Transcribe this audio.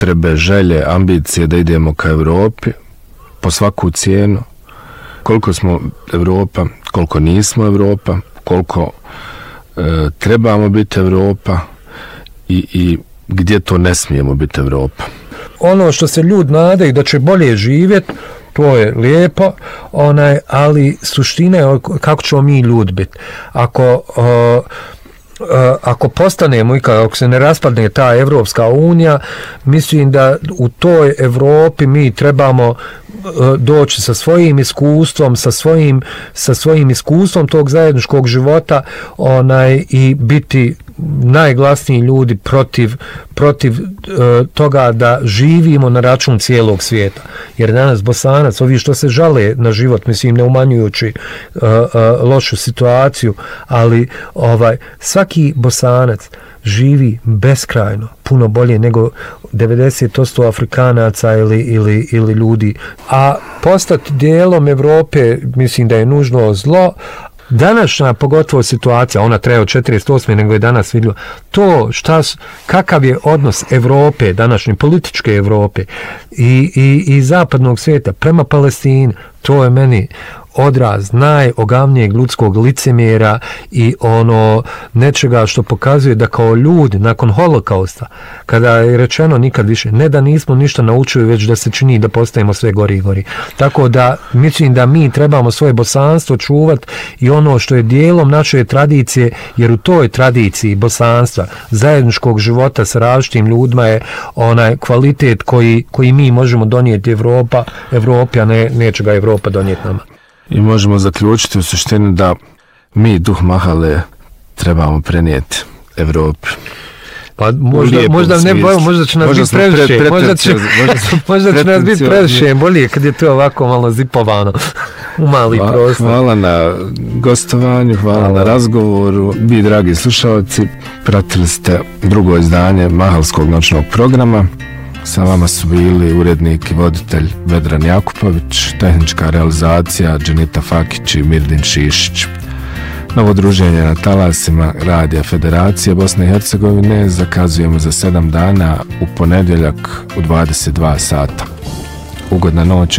potrebe, želje, ambicije da idemo ka Europi po svaku cijenu. Koliko smo Europa, koliko nismo Europa, koliko trebamo biti Europa i gdje to ne smijemo biti Europa. Ono što se ljudi nadaju da će bolje živjeti, to je lijepo, ali suština je kako ćemo mi ljudi biti. Ako postanemo i ako se ne raspadne ta Evropska unija, mislim da u toj Evropi mi trebamo doći sa svojim iskustvom, sa svojim iskustvom tog zajedničkog života i biti najglasniji ljudi protiv toga da živimo na račun cijelog svijeta. Jer danas Bosanac, ovi što se žale na život, mislim ne umanjujući lošu situaciju, ali svaki Bosanac živi beskrajno, puno bolje nego 90% Afrikanaca ili ljudi. A postati dijelom Evrope mislim da je nužno zlo. Današnja pogotovo situacija, ona traje od 48. nego je danas vidjelo, to kakav je odnos Evrope, današnje političke Evrope i zapadnog svijeta prema Palestini, to je meni odraz najogavnijeg ljudskog licemjera i nečega što pokazuje da kao ljudi nakon holokausta, kada je rečeno nikad više, ne da nismo ništa naučili, već da se čini da postajemo sve gori i gori. Tako da mislim da mi trebamo svoje bosanstvo čuvati i ono što je dijelom naše tradicije, jer u toj tradiciji bosanstva, zajedničkog života sa različitim ljudima je onaj kvalitet koji mi možemo donijeti Evropi, a neće ga Evropa donijeti nama. I možemo zaključiti u suštini da mi duh Mahale trebamo prenijeti Evropi. Pa možda će nas biti previše. Možda će nas biti previše. Bolje kad je to ovako malo zipovano u mali prostor. Hvala na gostovanju, hvala na razgovoru. Vi, dragi slušalci, pratili ste drugo izdanje Mahalskog noćnog programa. Sa vama su bili urednik i voditelj Vedran Jakupović, tehnička realizacija Dženita Fakić i Mirdin Šišić. Novo druženje na talasima Radija Federacije Bosne i Hercegovine zakazujemo za 7 dana u ponedjeljak u 22 sata. Ugodna noć.